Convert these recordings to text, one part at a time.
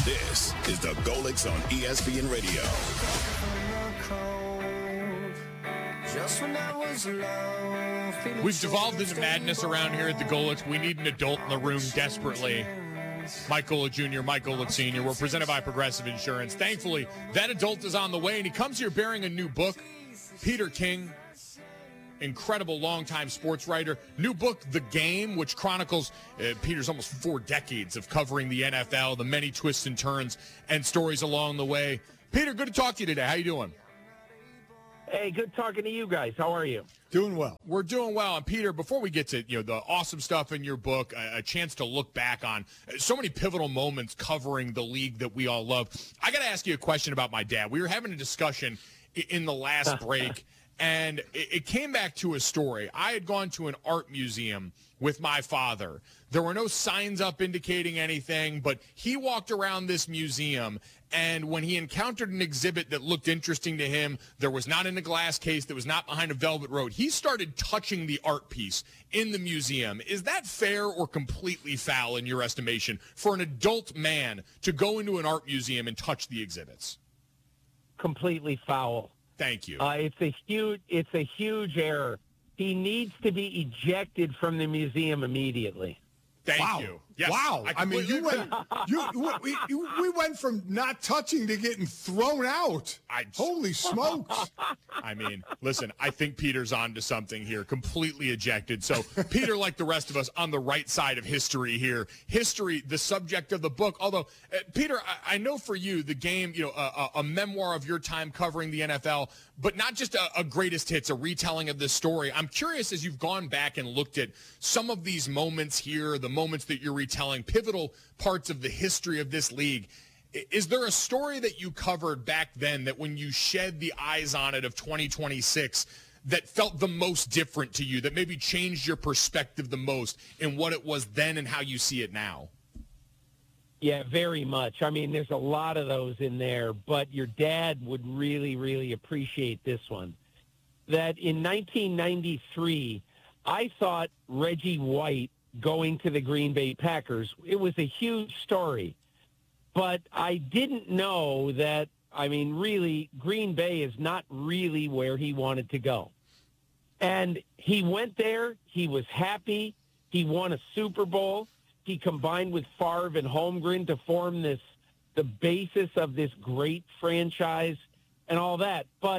This is the Golics on ESPN Radio. We've devolved into madness around here at the Golics. We need an adult in the room desperately. Mike Golic Jr., Mike Golic Sr. We're presented by Progressive Insurance. Thankfully, that adult is on the way, and he comes here bearing a new book. Peter King, incredible longtime sports writer. New book, The Game, which chronicles Peter's almost 4 decades of covering the NFL, the many twists and turns and stories along the way. Peter, good to talk to you today. How you doing? Hey, good talking to you guys. How are you? Doing well. We're doing well. And Peter, before we get to the awesome stuff in your book, a chance to look back on so many pivotal moments covering the league that we all love, I got to ask you a question about my dad. We were having a discussion in the last break, and it came back to a story. I had gone to an art museum with my father. There were no signs up indicating anything, but he walked around this museum, and when he encountered an exhibit that looked interesting to him, there was not in a glass case, that was not behind a velvet rope, he started touching the art piece in the museum. Is that fair or completely foul in your estimation for an adult man to go into an art museum and touch the exhibits? Completely foul. Thank you. It's a huge error. He needs to be ejected from the museum immediately. Thank you. Yes, wow. I mean, we went from not touching to getting thrown out. Holy smokes. I mean, listen, I think Peter's on to something here. Completely ejected. So Peter, like the rest of us, on the right side of history here. History, the subject of the book. Although, Peter, I know for you, The Game, a memoir of your time covering the NFL, but not just a greatest hits, a retelling of this story. I'm curious, as you've gone back and looked at some of these moments here, the moments that you're retelling, pivotal parts of the history of this league, is there a story that you covered back then that when you shed the eyes on it of 2026 that felt the most different to you, that maybe changed your perspective the most in what it was then and how you see it now? Yeah, very much. I mean, there's a lot of those in there, but your dad would really, really appreciate this one. That in 1993, I thought Reggie White going to the Green Bay Packers, it was a huge story. But I didn't know that, I mean, really, Green Bay is not really where he wanted to go. And he went there. He was happy. He won a Super Bowl. He combined with Favre and Holmgren to form the basis of this great franchise and all that. But,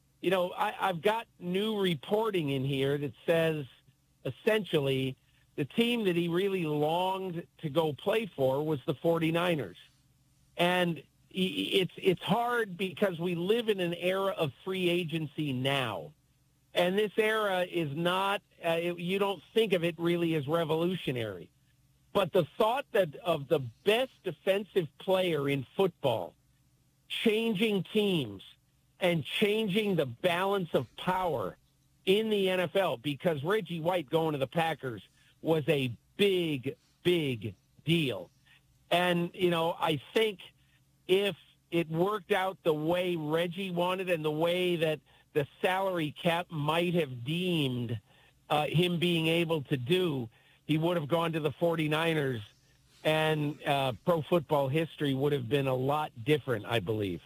I've got new reporting in here that says, essentially, the team that he really longed to go play for was the 49ers. And it's hard because we live in an era of free agency now. And this era is not, you don't think of it really as revolutionary. But the thought that of the best defensive player in football changing teams and changing the balance of power in the NFL, because Reggie White going to the Packers was a big, big deal. And, I think if it worked out the way Reggie wanted and the way that the salary cap might have deemed him being able to do, he would have gone to the 49ers, and pro football history would have been a lot different, I believe.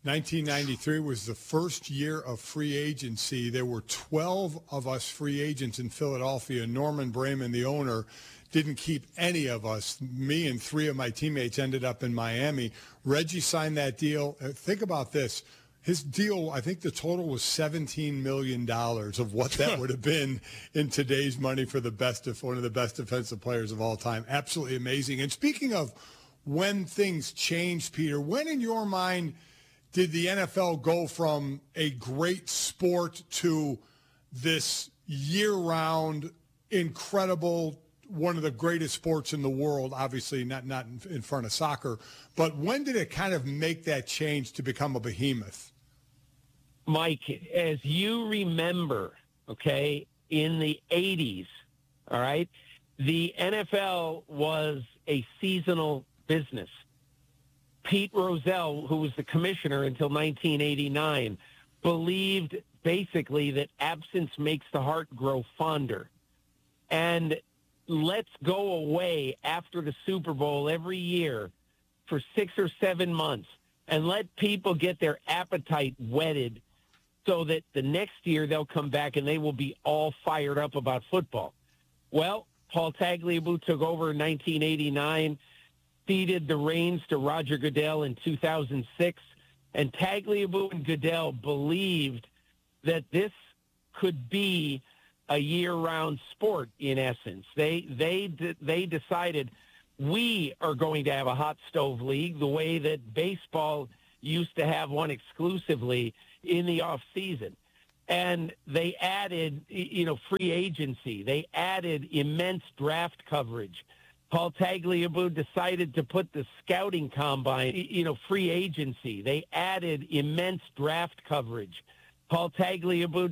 1993 was the first year of free agency. There were 12 of us free agents in Philadelphia. Norman Brayman, the owner, didn't keep any of us. Me and 3 of my teammates ended up in Miami. Reggie signed that deal. Think about this. His deal, I think the total was $17 million of what that would have been in today's money for one of the best defensive players of all time. Absolutely amazing. And speaking of when things changed, Peter, when in your mind did the NFL go from a great sport to this year-round, incredible, one of the greatest sports in the world, obviously not in front of soccer, but when did it kind of make that change to become a behemoth? Mike, as you remember, okay, in the 80s, all right, the NFL was a seasonal business. Pete Rozelle, who was the commissioner until 1989, believed basically that absence makes the heart grow fonder. And let's go away after the Super Bowl every year for 6 or 7 months and let people get their appetite whetted so that the next year they'll come back and they will be all fired up about football. Well, Paul Tagliabue took over in 1989, ceded the reins to Roger Goodell in 2006, and Tagliabue and Goodell believed that this could be a year-round sport in essence. They decided we are going to have a hot stove league the way that baseball used to have one exclusively in the off season. And they added, free agency. They added immense draft coverage. Paul Tagliabue decided to put the scouting combine, free agency. They added immense draft coverage. Paul Tagliabue